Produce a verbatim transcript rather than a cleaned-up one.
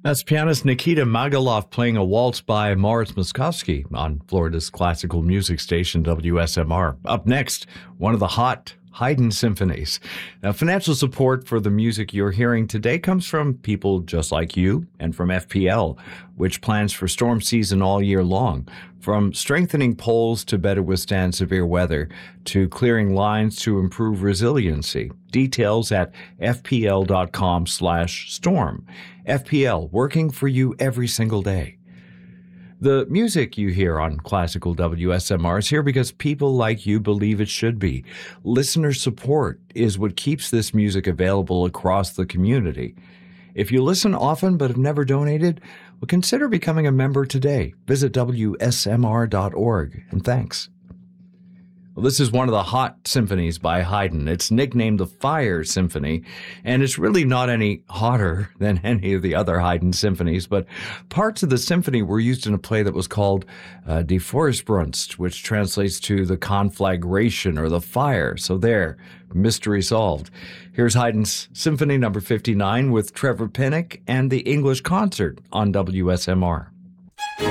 That's pianist Nikita Magaloff playing a waltz by Moritz Moskowski on Florida's classical music station W S M R. Up next, one of the hot Haydn symphonies. Now, financial support for the music you're hearing today comes from people just like you and from F P L, which plans for storm season all year long. From strengthening poles to better withstand severe weather, to clearing lines to improve resiliency. Details at fpl.com slash storm. F P L, working for you every single day. The music you hear on Classical W S M R is here because people like you believe it should be. Listener support is what keeps this music available across the community. If you listen often but have never donated, well, consider becoming a member today. Visit W S M R dot org, and thanks. Well, this is one of the hot symphonies by Haydn. It's nicknamed the Fire Symphony, and it's really not any hotter than any of the other Haydn symphonies, but parts of the symphony were used in a play that was called uh, Die Feuersbrunst, which translates to the conflagration or the fire. So there, mystery solved. Here's Haydn's Symphony number fifty-nine with Trevor Pinnock and the English Concert on W S M R.